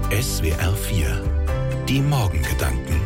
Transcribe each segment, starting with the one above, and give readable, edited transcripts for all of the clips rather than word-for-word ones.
SWR 4. Die Morgengedanken.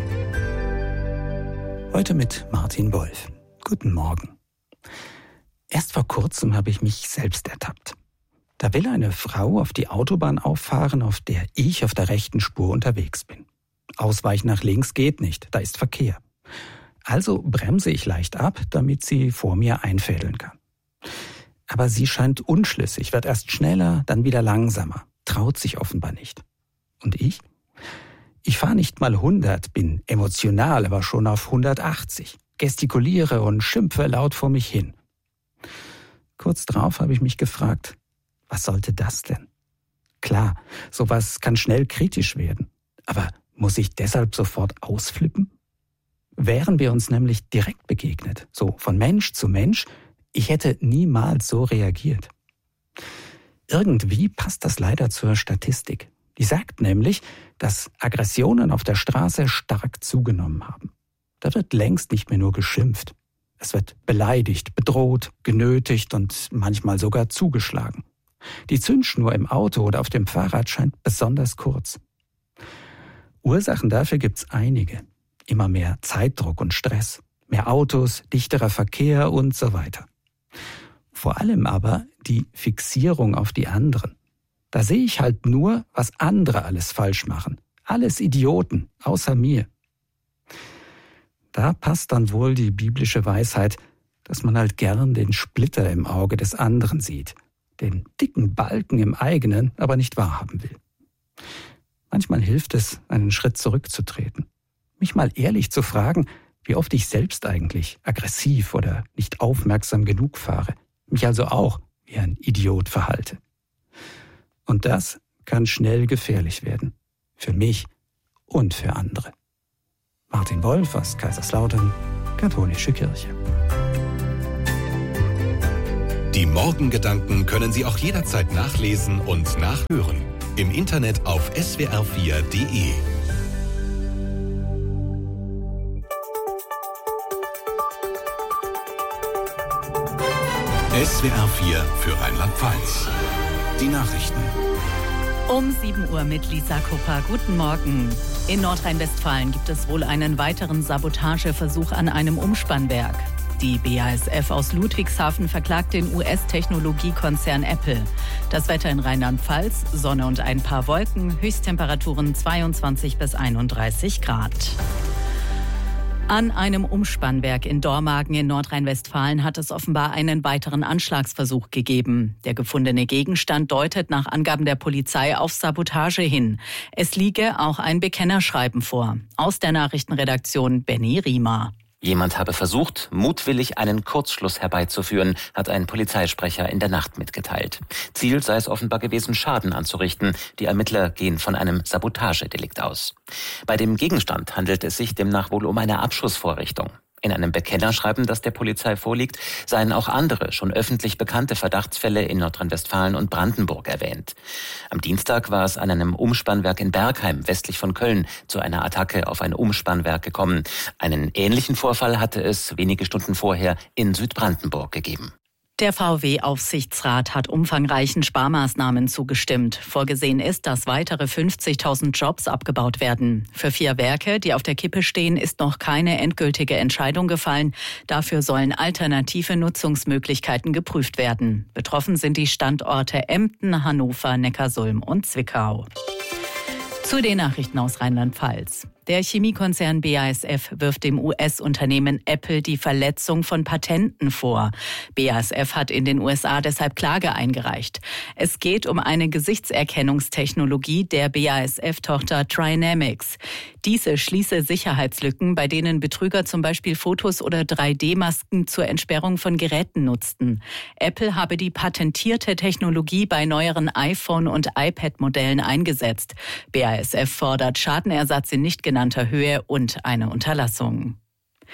Heute mit Martin Wolf. Guten Morgen. Erst vor kurzem habe ich mich selbst ertappt. Da will eine Frau auf die Autobahn auffahren, auf der ich auf der rechten Spur unterwegs bin. Ausweichen nach links geht nicht, da ist Verkehr. Also bremse ich leicht ab, damit sie vor mir einfädeln kann. Aber sie scheint unschlüssig, wird erst schneller, dann wieder langsamer, traut sich offenbar nicht. Und ich? Ich fahre nicht mal 100, bin emotional, aber schon auf 180, gestikuliere und schimpfe laut vor mich hin. Kurz drauf habe ich mich gefragt, was sollte das denn? Klar, sowas kann schnell kritisch werden, aber muss ich deshalb sofort ausflippen? Wären wir uns nämlich direkt begegnet, so von Mensch zu Mensch, ich hätte niemals so reagiert. Irgendwie passt das leider zur Statistik. Die sagt nämlich, dass Aggressionen auf der Straße stark zugenommen haben. Da wird längst nicht mehr nur geschimpft. Es wird beleidigt, bedroht, genötigt und manchmal sogar zugeschlagen. Die Zündschnur im Auto oder auf dem Fahrrad scheint besonders kurz. Ursachen dafür gibt's einige. Immer mehr Zeitdruck und Stress, mehr Autos, dichterer Verkehr und so weiter. Vor allem aber die Fixierung auf die anderen. Da sehe ich halt nur, was andere alles falsch machen. Alles Idioten, außer mir. Da passt dann wohl die biblische Weisheit, dass man halt gern den Splitter im Auge des anderen sieht, den dicken Balken im eigenen aber nicht wahrhaben will. Manchmal hilft es, einen Schritt zurückzutreten, mich mal ehrlich zu fragen, wie oft ich selbst eigentlich aggressiv oder nicht aufmerksam genug fahre, mich also auch wie ein Idiot verhalte. Und das kann schnell gefährlich werden. Für mich und für andere. Martin Wolf aus Kaiserslautern, Katholische Kirche. Die Morgengedanken können Sie auch jederzeit nachlesen und nachhören. Im Internet auf swr4.de. SWR 4 für Rheinland-Pfalz. Die Nachrichten. Um 7 Uhr mit Lisa Kupper. Guten Morgen. In Nordrhein-Westfalen gibt es wohl einen weiteren Sabotageversuch an einem Umspannwerk. Die BASF aus Ludwigshafen verklagt den US-Technologiekonzern Apple. Das Wetter in Rheinland-Pfalz, Sonne und ein paar Wolken, Höchsttemperaturen 22 bis 31 Grad. An einem Umspannwerk in Dormagen in Nordrhein-Westfalen hat es offenbar einen weiteren Anschlagsversuch gegeben. Der gefundene Gegenstand deutet nach Angaben der Polizei auf Sabotage hin. Es liege auch ein Bekennerschreiben vor. Aus der Nachrichtenredaktion Benny Riemer. Jemand habe versucht, mutwillig einen Kurzschluss herbeizuführen, hat ein Polizeisprecher in der Nacht mitgeteilt. Ziel sei es offenbar gewesen, Schaden anzurichten. Die Ermittler gehen von einem Sabotagedelikt aus. Bei dem Gegenstand handelt es sich demnach wohl um eine Abschussvorrichtung. In einem Bekennerschreiben, das der Polizei vorliegt, seien auch andere, schon öffentlich bekannte Verdachtsfälle in Nordrhein-Westfalen und Brandenburg erwähnt. Am Dienstag war es an einem Umspannwerk in Bergheim, westlich von Köln, zu einer Attacke auf ein Umspannwerk gekommen. Einen ähnlichen Vorfall hatte es wenige Stunden vorher in Südbrandenburg gegeben. Der VW-Aufsichtsrat hat umfangreichen Sparmaßnahmen zugestimmt. Vorgesehen ist, dass weitere 50.000 Jobs abgebaut werden. Für 4 Werke, die auf der Kippe stehen, ist noch keine endgültige Entscheidung gefallen. Dafür sollen alternative Nutzungsmöglichkeiten geprüft werden. Betroffen sind die Standorte Emden, Hannover, Neckarsulm und Zwickau. Zu den Nachrichten aus Rheinland-Pfalz. Der Chemiekonzern BASF wirft dem US-Unternehmen Apple die Verletzung von Patenten vor. BASF hat in den USA deshalb Klage eingereicht. Es geht um eine Gesichtserkennungstechnologie der BASF-Tochter Trinamics. Diese schließe Sicherheitslücken, bei denen Betrüger zum Beispiel Fotos oder 3D-Masken zur Entsperrung von Geräten nutzten. Apple habe die patentierte Technologie bei neueren iPhone- und iPad-Modellen eingesetzt. BASF fordert Schadenersatz in nicht genannter Höhe und eine Unterlassung.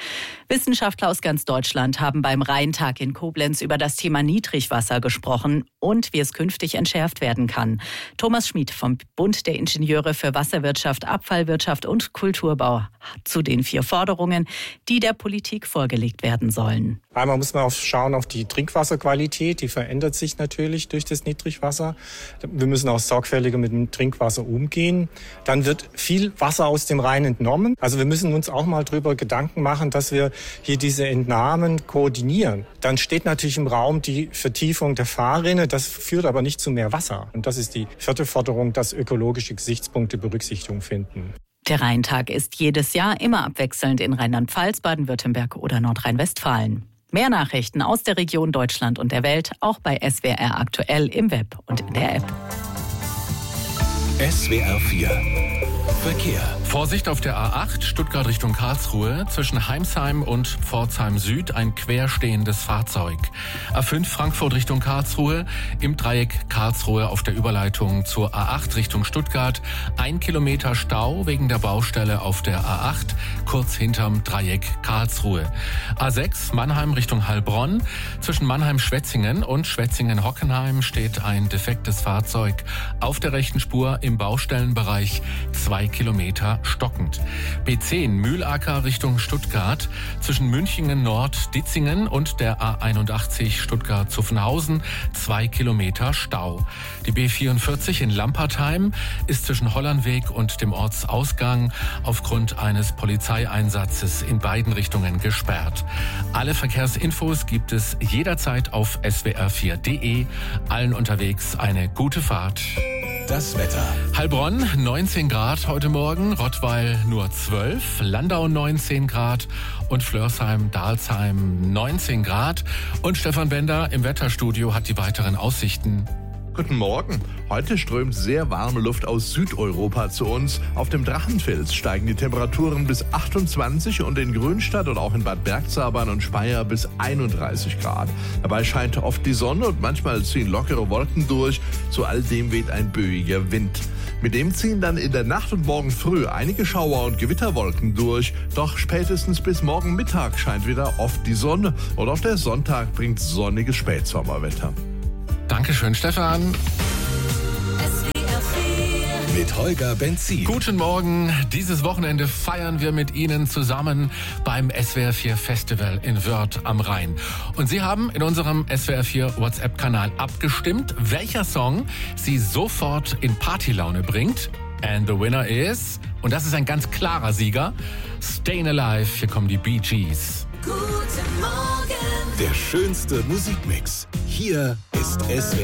Wissenschaftler aus ganz Deutschland haben beim Rheintag in Koblenz über das Thema Niedrigwasser gesprochen und wie es künftig entschärft werden kann. Thomas Schmid vom Bund der Ingenieure für Wasserwirtschaft, Abfallwirtschaft und Kulturbau zu den 4 Forderungen, die der Politik vorgelegt werden sollen. Einmal muss man schauen auf die Trinkwasserqualität, die verändert sich natürlich durch das Niedrigwasser. Wir müssen auch sorgfältiger mit dem Trinkwasser umgehen. Dann wird viel Wasser aus dem Rhein entnommen. Also wir müssen uns auch mal darüber Gedanken machen, dass wir hier diese Entnahmen koordinieren. Dann steht natürlich im Raum die Vertiefung der Fahrrinne. Das führt aber nicht zu mehr Wasser. Und das ist die 4. Forderung, dass ökologische Gesichtspunkte Berücksichtigung finden. Der Rheintag ist jedes Jahr immer abwechselnd in Rheinland-Pfalz, Baden-Württemberg oder Nordrhein-Westfalen. Mehr Nachrichten aus der Region Deutschland und der Welt auch bei SWR aktuell im Web und in der App. SWR 4 Verkehr. Vorsicht auf der A8 Stuttgart Richtung Karlsruhe. Zwischen Heimsheim und Pforzheim Süd ein querstehendes Fahrzeug. A5 Frankfurt Richtung Karlsruhe. Im Dreieck Karlsruhe auf der Überleitung zur A8 Richtung Stuttgart. 1 Kilometer Stau wegen der Baustelle auf der A8, kurz hinterm Dreieck Karlsruhe. A6 Mannheim Richtung Heilbronn. Zwischen Mannheim-Schwetzingen und Schwetzingen-Hockenheim steht ein defektes Fahrzeug auf der rechten Spur im Baustellenbereich. 2 Kilometer stockend. B10 Mühlacker Richtung Stuttgart. Zwischen Münchingen Nord, Ditzingen und der A81 Stuttgart-Zuffenhausen 2 Kilometer Stau. Die B44 in Lampertheim ist zwischen Hollandweg und dem Ortsausgang aufgrund eines Polizeieinsatzes in beiden Richtungen gesperrt. Alle Verkehrsinfos gibt es jederzeit auf swr4.de. Allen unterwegs eine gute Fahrt. Das Wetter. Heilbronn 19 Grad heute Morgen, Rottweil nur 12, Landau 19 Grad und Flörsheim-Dalsheim 19 Grad. Und Stefan Bender im Wetterstudio hat die weiteren Aussichten. Guten Morgen. Heute strömt sehr warme Luft aus Südeuropa zu uns. Auf dem Drachenfels steigen die Temperaturen bis 28 und in Grünstadt und auch in Bad Bergzabern und Speyer bis 31 Grad. Dabei scheint oft die Sonne und manchmal ziehen lockere Wolken durch. Zu all dem weht ein böiger Wind. Mit dem ziehen dann in der Nacht und morgen früh einige Schauer und Gewitterwolken durch. Doch spätestens bis morgen Mittag scheint wieder oft die Sonne. Und auch der Sonntag bringt sonniges Spätsommerwetter. Dankeschön, Stefan. Mit Holger Benzin. Guten Morgen. Dieses Wochenende feiern wir mit Ihnen zusammen beim SWR 4 Festival in Wörth am Rhein. Und Sie haben in unserem SWR 4 WhatsApp-Kanal abgestimmt, welcher Song Sie sofort in Partylaune bringt. And the winner is, und das ist ein ganz klarer Sieger, Stayin' Alive. Hier kommen die Bee Gees. Guten Morgen. Der schönste Musikmix. Hier ist SWR